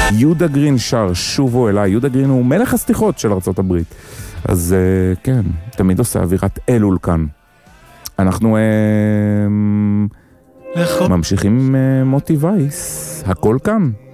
יהודה גרין שר שובו אליי. יהודה גרין הוא מלך הסליחות של ארצות הברית. אז כן, תמיד עושה אווירת אלול כאן. אנחנו ממשיכים עם מוטי וייס. הכל כאן.